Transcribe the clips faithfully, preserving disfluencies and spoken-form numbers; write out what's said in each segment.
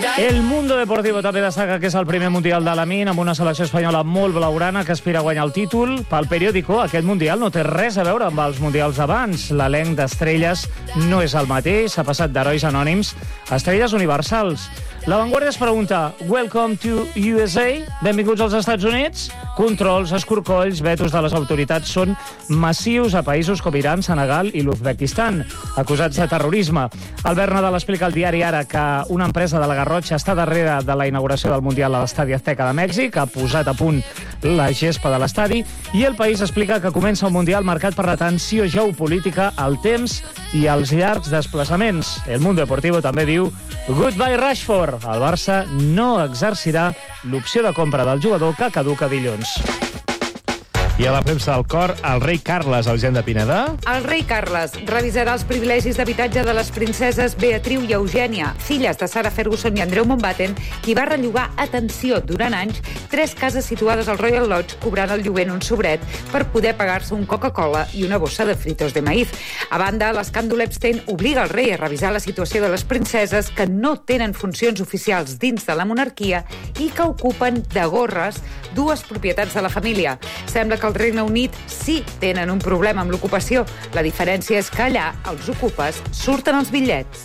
El Mundo Deportivo també destaca que és el primer Mundial de l'Amin, amb una selecció espanyola molt blaugrana que aspira a guanyar el títol. Pel periòdico, aquest Mundial no té res a veure amb els Mundials abans. L'elenc d'estrelles no és el mateix, s'ha passat d'herois anònims a estrelles universals. La Vanguardia es pregunta: Welcome to U S A? Benvinguts als Estats Units? Controls, escorcolls, vetos de les autoritats són massius a països com Iran, Senegal i l'Uzbekistan, acusats de terrorisme. Albert Nadal explica al diari Ara que una empresa de la Garrotxa està darrere de la inauguració del Mundial a l'Estadi Azteca de Mèxic, ha posat a punt la gespa de l'estadi, i El País explica que comença un Mundial marcat per la tensió geopolítica, el temps i els llargs desplaçaments. El Mundo Deportivo també diu: Goodbye Rashford. El Barça no exercirà l'opció de compra del jugador que caduca dilluns. I a la premsa del cor, el rei Carles, el gent de Pineda. El rei Carles revisarà els privilegis d'habitatge de les princeses Beatriu i Eugènia, filles de Sarah Ferguson i Andreu Mountbatten, qui va rellogar, atenció, durant anys, tres cases situades al Royal Lodge, cobrant el lloguer en un sobret per poder pagar-se un Coca-Cola i una bossa de fritos de maíz. A banda, l'escàndol Epstein obliga el rei a revisar la situació de les princeses que no tenen funcions oficials dins de la monarquia i que ocupen de gorres dues propietats de la família. Sembla que al Regne Unit sí tenen un problema amb l'ocupació. La diferència és que allà els ocupes surten els bitllets.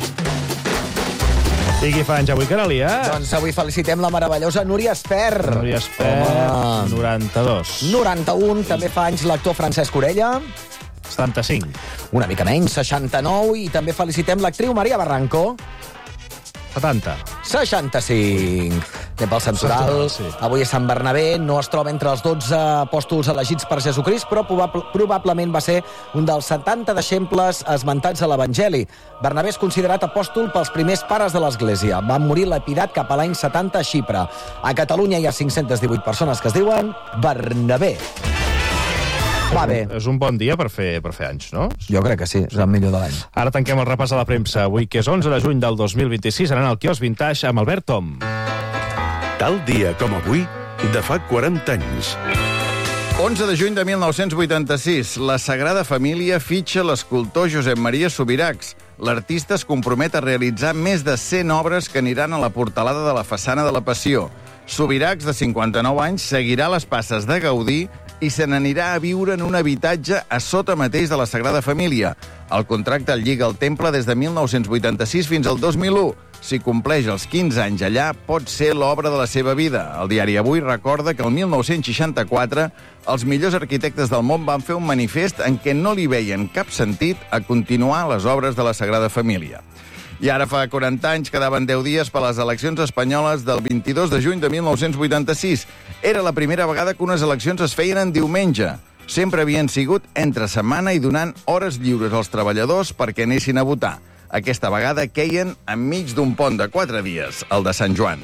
I qui fa anys avui, Carolia? Doncs avui felicitem la meravellosa Núria Espert. Núria Espert, noranta-dos. noranta-un, també fa anys l'actor Francesc Orella. setanta-cinc. Una mica menys, seixanta-nou, i també felicitem l'actriu Maria Barranco. setanta. seixanta-cinc. Anem pel santoral. Sí. Avui és Sant Bernabé, no es troba entre els dotze apòstols elegits per Jesucrist, però probable, probablement va ser un dels setanta deixebles esmentats a l'Evangeli. Bernabé és considerat apòstol pels primers pares de l'Església. Van morir lapidat cap a l'any setanta a Xipre. A Catalunya hi ha cinc-centes divuit persones que es diuen Bernabé. Va bé. És un bon dia per fer, per fer anys, no? Jo crec que sí, és el millor de l'any. Ara tanquem el repàs a la premsa. Avui, que és onze de juny del dos mil vint-i-sis, anant al quiosc Vintage amb Albert Tom. Tal dia com avui, de fa quaranta anys. onze de juny de mil nou-cents vuitanta-sis, la Sagrada Família fitxa l'escultor Josep Maria Subirachs. L'artista es compromet a realitzar més de cent obres que aniran a la portalada de la façana de la Passió. Subirachs, de cinquanta-nou anys, seguirà les passes de Gaudí i se n'anirà a viure en un habitatge a sota mateix de la Sagrada Família. El contracte el lliga al temple des de mil nou-cents vuitanta-sis fins al dos mil u. Si compleix els quinze anys allà, pot ser l'obra de la seva vida. El diari Avui recorda que el mil nou-cents seixanta-quatre els millors arquitectes del món van fer un manifest en què no li veien cap sentit a continuar les obres de la Sagrada Família. I ara fa quaranta anys quedaven deu dies per a les eleccions espanyoles del vint-i-dos de juny de mil nou-cents vuitanta-sis. Era la primera vegada que unes eleccions es feien en diumenge. Sempre havien sigut entre setmana i donant hores lliures als treballadors perquè anessin a votar. Aquesta vegada queien enmig d'un pont de quatre dies, el de Sant Joan.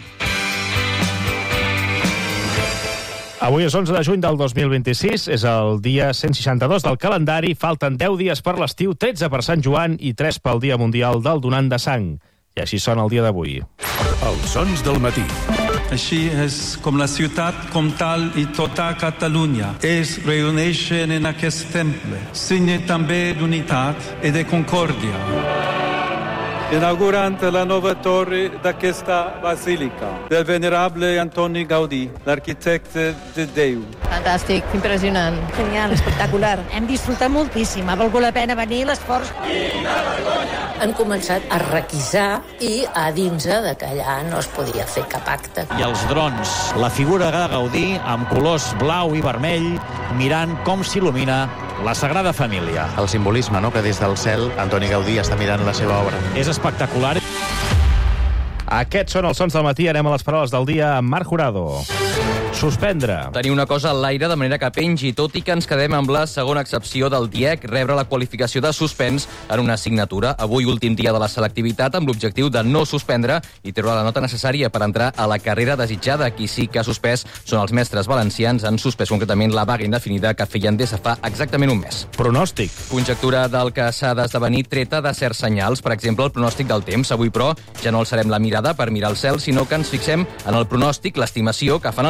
Avui és onze de juny del dos mil vint-i-sis, és el dia cent seixanta-dos del calendari, falten deu dies per l'estiu, tretze per Sant Joan i tres pel Dia Mundial del Donant de Sang. I així sona el dia d'avui. Els sons del matí. Així és com la ciutat comtal i tota Catalunya es reuneixen en aquest temple, signe també d'unitat i de concòrdia. Inaugurant la nova torre d'aquesta basílica del venerable Antoni Gaudí, l'arquitecte de Déu. Fantàstic, impressionant. Genial, espectacular. Hem disfrutat moltíssim, ha valgut la pena venir, l'esforç. Quina vergonya! Han començat a requisar i a dins de que allà no es podia fer cap acte. I els drons, la figura de Gaudí amb colors blau i vermell, mirant com s'il·lumina la Sagrada Família. El simbolisme, no?, que des del cel Antoni Gaudí està mirant la seva obra. És espectacular. Aquests són els sons del matí. Anem a les paraules del dia amb Marc Jurado. Suspendre. Tenir una cosa al l'aire de manera que pengi, tot i que ens quedem amb la segona excepció del D I E C, rebre la qualificació de suspens en una assignatura. Avui, últim dia de la selectivitat, amb l'objectiu de no suspendre i treure la nota necessària per entrar a la carrera desitjada. Qui sí que ha suspès són els mestres valencians. Han suspès concretament la vaga indefinida que feien des de fa exactament un mes. Pronòstic. Conjectura del que s'ha d'esdevenir treta de certs senyals. Per exemple, el pronòstic del temps. Avui, però, ja no alçarem la mirada per mirar el cel, sinó que ens fixem en el pronòstic, l'estimació que fan els experts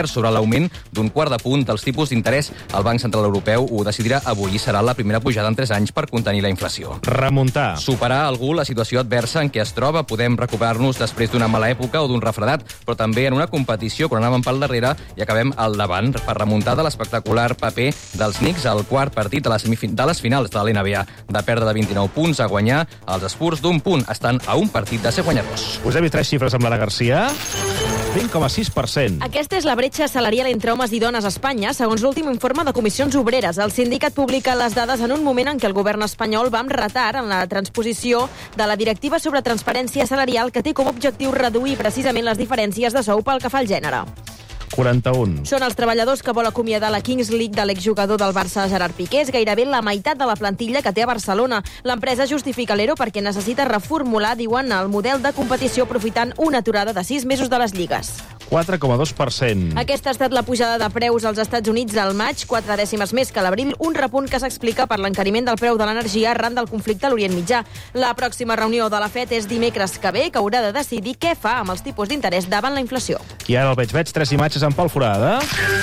govern sobre l'augment d'un quart de punt dels tipus d'interès. El Banc Central Europeu ho decidirà avui i serà la primera pujada en tres anys per contenir la inflació. Remuntar. Superar algú la situació adversa en què es troba. Podem recuperar-nos després d'una mala època o d'un refredat, però també en una competició quan anàvem pel darrere i acabem al davant per remuntar de l'espectacular paper dels Knicks al quart partit de les, de les finals de l'N B A. De perdre de vint-i-nou punts a guanyar, els Spurs d'un punt estan a un partit de ser guanyadors. Us he vist tres xifres amb l'Ara Garcia. cinc coma sis per cent. Aquesta és la bretxa salarial entre homes i dones a Espanya, segons l'últim informe de Comissions Obreres. El sindicat publica les dades en un moment en què el govern espanyol va amb retard en la transposició de la directiva sobre transparència salarial que té com a objectiu reduir precisament les diferències de sou pel que fa al gènere. quaranta-un. Són els treballadors que vol acomiadar la Kings League de l'exjugador del Barça Gerard Piqué. És gairebé la meitat de la plantilla que té a Barcelona. L'empresa justifica l'E R O perquè necessita reformular, diuen, el model de competició aprofitant una aturada de sis mesos de les lligues. quatre coma dos per cent. Aquesta ha estat la pujada de preus als Estats Units al maig, quatre dècimes més que l'abril, un repunt que s'explica per l'encariment del preu de l'energia arran del conflicte a l'Orient Mitjà. La pròxima reunió de la F E D és dimecres que ve, que haurà de decidir què fa amb els tipus d'interès davant la inflació. I ara el veig, veig tres imatges en Pol Forada.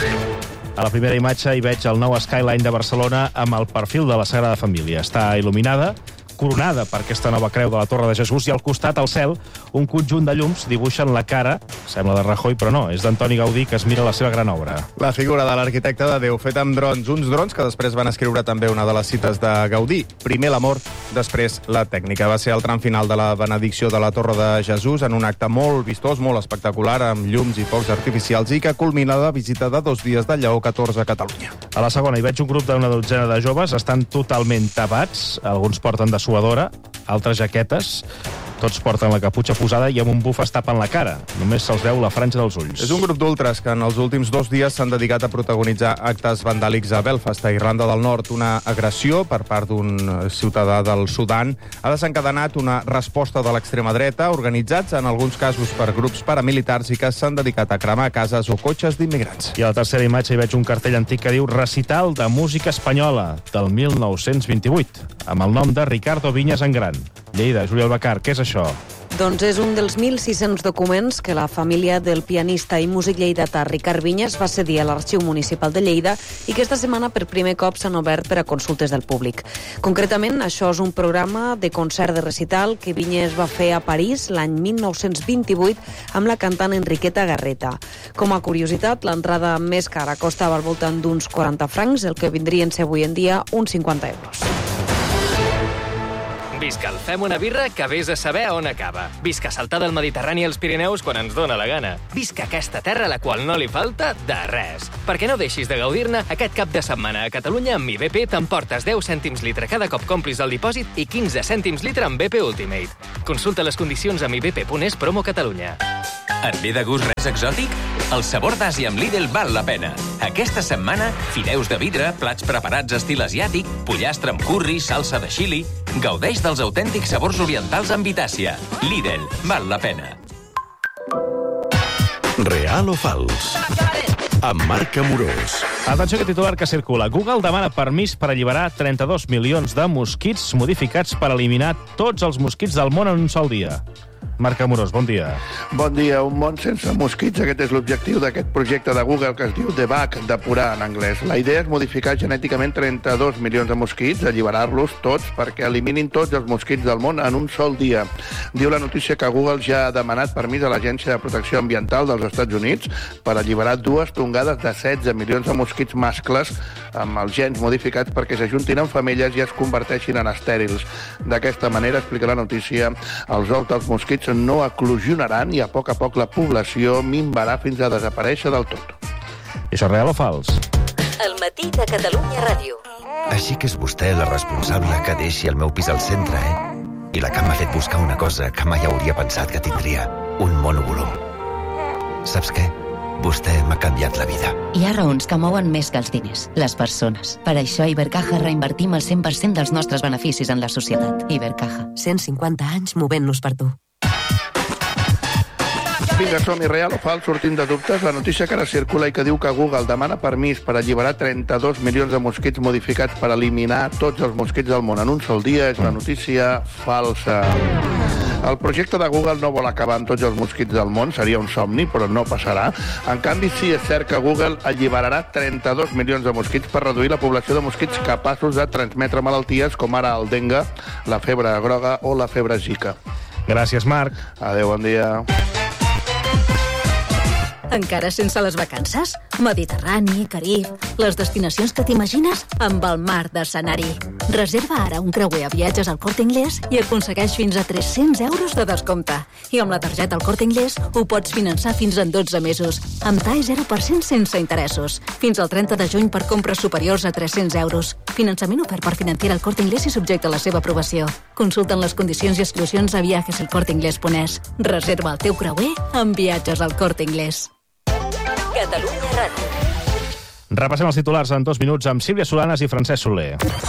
A la primera imatge hi veig el nou skyline de Barcelona amb el perfil de la Sagrada Família. Està il·luminada, coronada per aquesta nova creu de la Torre de Jesús, i al costat, al cel, un conjunt de llums dibuixen la cara, sembla de Rajoy, però no, és d'Antoni Gaudí, que es mira la seva gran obra. La figura de l'arquitecte de Déu, fet amb drons, uns drons que després van escriure també una de les cites de Gaudí. Primer l'amor, després la tècnica. Va ser el tram final de la benedicció de la Torre de Jesús en un acte molt vistós, molt espectacular, amb llums i focs artificials, i que culmina la visita de dos dies de Lleó catorze a Catalunya. A la segona hi veig un grup d'una dotzena de joves, estan totalment tapats, alguns porten de suadora, altres jaquetes, tots porten la caputxa posada i amb un buf es tapen la cara. Només se'ls veu la franja dels ulls. És un grup d'ultres que en els últims dos dies s'han dedicat a protagonitzar actes vandàlics a Belfast, a Irlanda del Nord. Una agressió per part d'un ciutadà del Sudan ha desencadenat una resposta de l'extrema dreta, organitzats en alguns casos per grups paramilitars i que s'han dedicat a cremar cases o cotxes d'immigrants. I a la tercera imatge hi veig un cartell antic que diu Recital de Música Espanyola del mil nou-cents vint-i-vuit, amb el nom de Ricardo Viñas en gran. Lleida, Júlia Albacar, què és això? Doncs és un dels mil sis-cents documents que la família del pianista i músic lleidatà Ricard Viñas va cedir a l'Arxiu Municipal de Lleida i que esta setmana per primer cop s'han obert per a consultes del públic. Concretament, això és un programa de concert de recital que Viñas va fer a París l'any mil nou-cents vint-i-vuit amb la cantant Enriqueta Garreta. Com a curiositat, l'entrada més cara costava al voltant d'uns quaranta francs, el que vindrien ser avui en dia uns cinquanta euros. Visca el Fem una birra que vés a saber on acaba. Visca saltar del Mediterrani als Pirineus quan ens dóna la gana. Visca aquesta terra a la qual no li falta de res. Perquè no deixis de gaudir-ne, aquest cap de setmana a Catalunya amb Mi B P t'emportes deu cèntims litre cada cop complis el dipòsit i quinze cèntims litre amb B P Ultimate. Consulta les condicions a mi b p punt es promo Catalunya. Et ve de gust res exòtic? El sabor d'Àsia amb Lidl val la pena. Aquesta setmana, fideus de vidre, plats preparats estil asiàtic, pollastre amb curri, salsa de xili... Gaudeix dels autèntics sabors orientals amb Vitàcia. Lidl, val la pena. Real o fals? Amb Marc Amorós. Atenció que titular que circula. Google demana permís per alliberar trenta-dos milions de mosquits modificats per eliminar tots els mosquits del món en un sol dia. Marc Amorós, bon dia. Bon dia. Un món sense mosquits. Aquest és l'objectiu d'aquest projecte de Google que es diu Debug, depurar en anglès. La idea és modificar genèticament trenta-dos milions de mosquits, alliberar-los tots perquè eliminin tots els mosquits del món en un sol dia. Diu la notícia que Google ja ha demanat permís a l'Agència de Protecció Ambiental dels Estats Units per alliberar dues tongades de setze milions de mosquits mascles amb els gens modificats perquè s'ajuntin en femelles i es converteixin en estèrils. D'aquesta manera, explica la notícia, els ous dels mosquits no eclosionaran i a poc a poc la població minvarà fins a desaparèixer del tot. I això és real o fals? El matí de Catalunya Ràdio. Així que és vostè la responsable que deixi el meu pis al centre, eh? I la que m'ha fet buscar una cosa que mai hauria pensat que tindria, un monovolum. Saps què? Vostè m'ha canviat la vida. Hi ha raons que mouen més que els diners, les persones. Per això a Ibercaja reinvertim el cent per cent dels nostres beneficis en la societat. Ibercaja. cent cinquanta anys movent-nos per tu. Vinga, som-hi, real o fals, sortint de dubtes. La notícia que ara circula i que diu que Google demana permís per alliberar trenta-dos milions de mosquits modificats per eliminar tots els mosquits del món en un sol dia és una notícia falsa. El projecte de Google no vol acabar amb tots els mosquits del món, seria un somni, però no passarà. En canvi, sí és cert que Google alliberarà trenta-dos milions de mosquits per reduir la població de mosquits capaços de transmetre malalties com ara el dengue, la febre groga o la febre zika. Gràcies, Marc. Adéu, bon dia. Encara sense les vacances? Mediterrani, Carib, les destinacions que t'imagines amb el mar d'escenari. Reserva ara un creuer a viatges al Corte Inglés i aconsegueix fins a tres-cents euros de descompte. I amb la targeta al Corte Inglés ho pots finançar fins en dotze mesos, amb T A E zero per cent sense interessos. Fins al trenta de juny per compres superiors a tres-cents euros. Finançament ofert per Financiera al Corte Inglés i subjecte a la seva aprovació. Consulten les condicions i exclusions a viajes al corte inglés punt es. Reserva el teu creuer amb viatges al Corte Inglés. Catalunya Ràdio. Repassem els titulars en dos minuts amb Sílvia Solanes i Francesc Soler.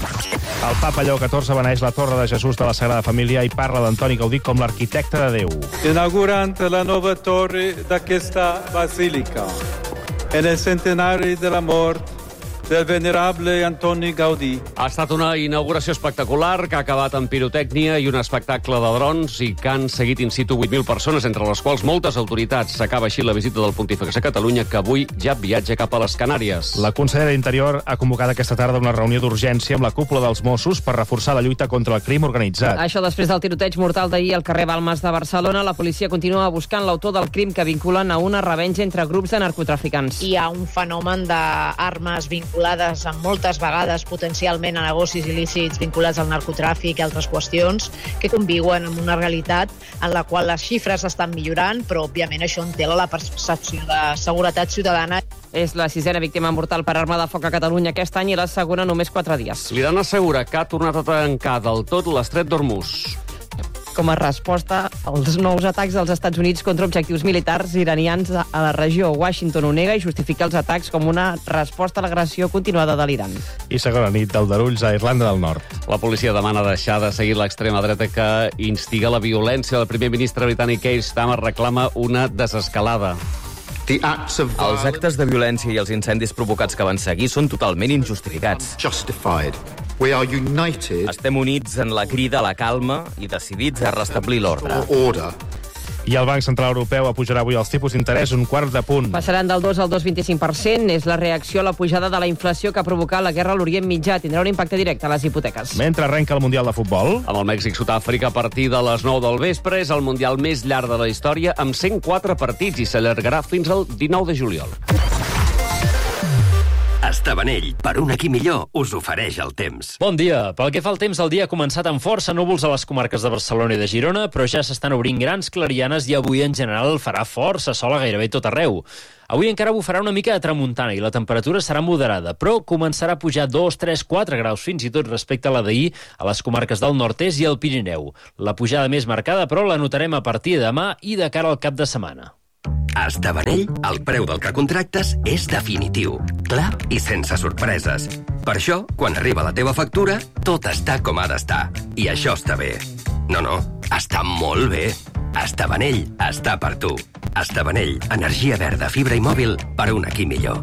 El papa Lleó catorze beneeix la Torre de Jesús de la Sagrada Família i parla d'Antoni Gaudí com l'arquitecte de Déu. Inaugurant la nova torre d'aquesta basílica, en el centenari de la mort del venerable Antoni Gaudí. Ha estat una inauguració espectacular que ha acabat amb pirotècnia i un espectacle de drons i que han seguit in situ vuit mil persones, entre les quals moltes autoritats. S'acaba així la visita del Pontífex a Catalunya, que avui ja viatja cap a les Canàries. La consellera d'Interior ha convocat aquesta tarda una reunió d'urgència amb la cúpula dels Mossos per reforçar la lluita contra el crim organitzat. Això després del tiroteig mortal d'ahir al carrer Balmes de Barcelona, la policia continua buscant l'autor del crim que vinculen a una revenja entre grups de narcotraficants. Hi ha un fenomen d'armes vinculades amb moltes vegades potencialment a negocis il·lícits vinculats al narcotràfic i altres qüestions que conviuen amb una realitat en la qual les xifres estan millorant, però òbviament això entela la percepció de seguretat ciutadana. És la sisena víctima mortal per arma de foc a Catalunya aquest any i la segona només quatre dies. L'Iran assegura que ha tornat a tancar del tot l'estret d'Hormuz. Com a resposta als nous atacs dels Estats Units contra objectius militars iranians a la regió. Washington ho nega i justifica els atacs com una resposta a l'agressió continuada de l'Iran. I segona nit d'aldarulls a Irlanda del Nord. La policia demana deixar de seguir l'extrema dreta que instiga la violència. El primer ministre britànic Keir Starmer reclama una desescalada. Els actes de violència i els incendis provocats que van seguir són totalment injustificats. We are united. Estem units en la crida a la calma i decidits a restablir l'ordre. I el Banc Central Europeu apujarà avui els tipus d'interès un quart de punt. Passaran del dos al dos coma vint-i-cinc per cent. És la reacció a la pujada de la inflació que ha provocat la guerra a l'Orient Mitjà. Tindrà un impacte directe a les hipoteques. Mentre arrenca el Mundial de Futbol. Amb el Mèxic-Sud-àfrica a partir de les nou del vespre és el Mundial més llarg de la història amb cent quatre partits i s'allargarà fins al dinou de juliol. Estavanell, per un aquí millor, us ofereix el temps. Bon dia. Pel que fa al temps, el dia ha començat amb força núvols a les comarques de Barcelona i de Girona, però ja s'estan obrint grans clarianes i avui en general farà força sol a gairebé tot arreu. Avui encara bufarà una mica de tramuntana i la temperatura serà moderada, però començarà a pujar dos, tres, quatre graus fins i tot respecte a la d'ahir a les comarques del nord-est i el Pirineu. La pujada més marcada, però, la notarem a partir de demà i de cara al cap de setmana. A Estavanell, el preu del que contractes és definitiu, clar i sense sorpreses. Per això, quan arriba la teva factura, tot està com ha d'estar. I això està bé. No, no, està molt bé. Estavanell està per tu. Estavanell, energia verda, fibra i mòbil per un aquí millor.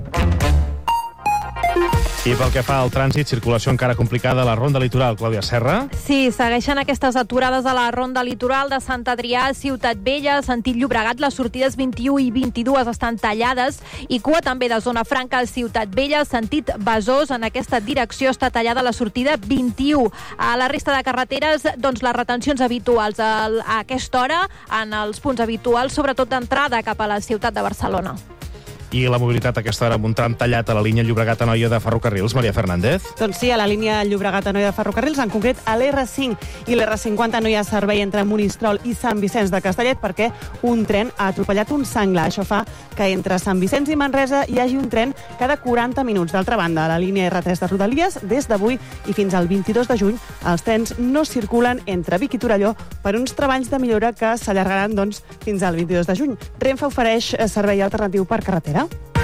I pel que fa al trànsit, circulació encara complicada a la Ronda Litoral. Clàudia Serra. Sí, segueixen aquestes aturades a la Ronda Litoral de Sant Adrià a Ciutat Vella, sentit Llobregat. Les sortides vint-i-u i vint-i-dos estan tallades i cua també de Zona Franca a Ciutat Vella, sentit Besòs. En aquesta direcció està tallada la sortida vint-i-u. A la resta de carreteres, doncs les retencions habituals a aquesta hora en els punts habituals, sobretot d'entrada cap a la ciutat de Barcelona. I la mobilitat a aquesta hora amb un tram tallat a la línia Llobregat-Anoia de Ferrocarrils. Maria Fernández. Doncs sí, a la línia Llobregat-Anoia de Ferrocarrils, en concret a l'erre cinc i l'erre cinquanta no hi ha servei entre Monistrol i Sant Vicenç de Castellet perquè un tren ha atropellat un senglar. Això fa que entre Sant Vicenç i Manresa hi hagi un tren cada quaranta minuts. D'altra banda, a la línia erre tres de Rodalies, des d'avui i fins al vint-i-dos de juny, els trens no circulen entre Vic i Torelló per uns treballs de millora que s'allargaran doncs, fins al vint-i-dos de juny. Renfe ofereix servei alternatiu per carretera.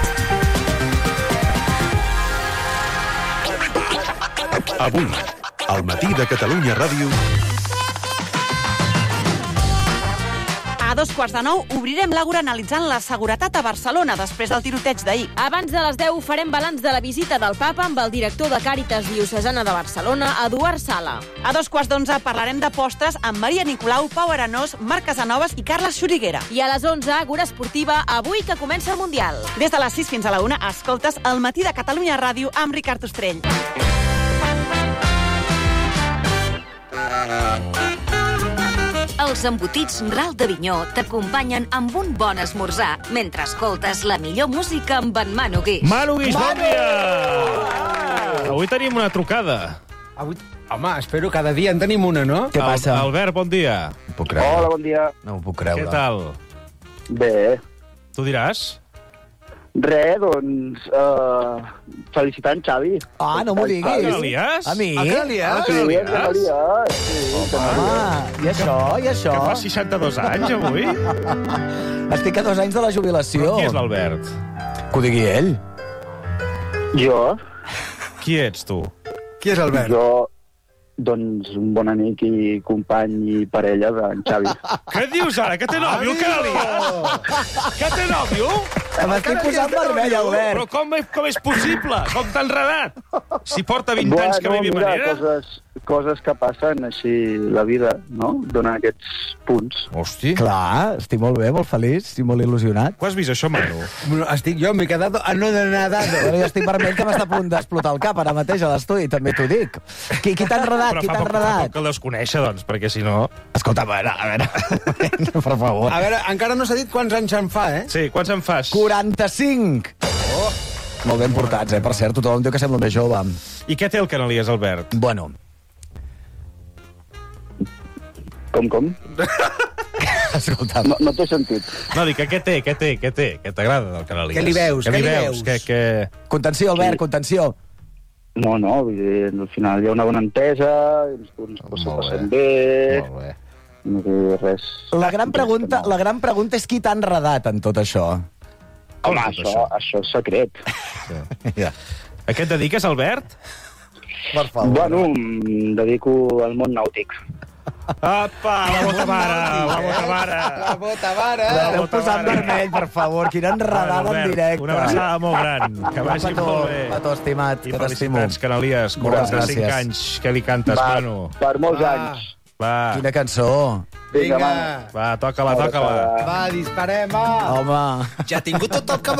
Avui, al matí de Catalunya Ràdio... A dos quarts de nou obrirem l'Àgora analitzant la seguretat a Barcelona després del tiroteig d'ahir. Abans de les deu farem balanç de la visita del papa amb el director de Càritas Diocesana de Barcelona, Eduard Sala. A dos quarts d'onze parlarem de postres amb Maria Nicolau, Pau Arenós, Marc Casanovas i Carles Xuriguera. I a les onze, Àgora Esportiva, avui que comença el Mundial. Des de les sis fins a la una, escoltes El matí de Catalunya Ràdio amb Ricard Ostrell. Els embotits Ral d'Avinyó t'acompanyen amb un bon esmorzar mentre escoltes la millor música amb en Manu Guix. Manu Guix, bon dia! Avui tenim una trucada. Avui... Home, espero cada dia en tenim una, no? Què passa? Albert, bon dia. No puc creure. Hola, bon dia. No ho puc creure. Què tal? Bé. Tu diràs? Res, doncs... Uh, felicitant Xavi. Ah, no m'ho diguis. Ah, que l'alies? A mi? Ah, que l'alies? Ah, que l'alies? Sí, que l'alies. I això, i això? Que fa seixanta-dos anys, avui? Estic a dos anys de la jubilació. Però qui és l'Albert? Que ho digui ell. Jo? Qui ets, tu? Qui és Albert? Jo... Doncs un bon amic i company i parella d'en Xavi. Què dius ara? Que té nòvio? Que l'alies? Que té nòvio? M'estic posant vermell, Albert. Però com és, com és possible? Com t'ha enredat? Si porta vint bueno, anys que vivi mira, manera... Coses, coses que passen així la vida, no? Dona aquests punts. Hosti. Clar, estic molt bé, molt feliç, estic molt il·lusionat. Ho has vist, això, Manu? Bueno, estic jo, m'he quedat anonadado. Bueno, jo estic vermell que m'està a punt d'explotar el cap ara mateix a l'estudi, també t'ho dic. Qui, qui t'ha enredat? Qui t'ha enredat? Però que el deus conèixer, doncs, perquè si no... Escolta, a veure, a veure, per favor. A veure, encara no s'ha dit quants anys en fa, eh? Sí, quants en fas? quaranta-cinc! Oh. Molt ben portats, eh? Per cert, tothom diu que sembla més jove. I què té el Canalies, Albert? Bueno. Com, com? Escolta. No, no t'he sentit. No, dic, què té, què té, què té? Què t'agrada del Canalies? Què li veus, què li veus? Que, que... Contenció, Albert, sí. Contenció. No, no, vull dir, al final hi ha una bona entesa, ens, ens oh, s'ho passem bé... Molt bé. No té res... La gran pregunta, la gran pregunta és qui t'ha enredat en tot això? Home, això, això? això és secret. Sí. Ja. A què et dediques, Albert? Per favor. Bueno, em dedico al món nàutic. Apa, la bota mare, la bota mare. La bota mare. L'heu posat vermell, per favor. Quina enredada bueno, en directe. Una abraçada molt gran. Que vagi petó, molt bé. Petó, estimat, I que t'estimo. felicitats, Canalies. quaranta-cinc anys. Què li cantes, Va, Manu? Per molts Va. anys. Va. Quina cançó. Vinga, va. Va, toca-la, toca-la. Va, disparem, va. Home. Ja ha tingut tot el que